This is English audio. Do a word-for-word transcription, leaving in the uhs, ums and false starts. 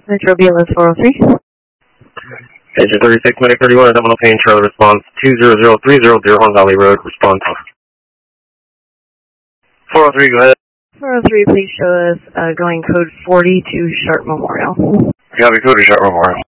Metro B L S four oh three. Agent thirty-six, Medic thirty-one, Abdominal Pain, Trailer response two zero zero three zero, Deerhorn Valley Road, response. four oh three, go ahead. four oh three, please show us uh, going code forty to Sharp Memorial. Copy, code to Sharp Memorial.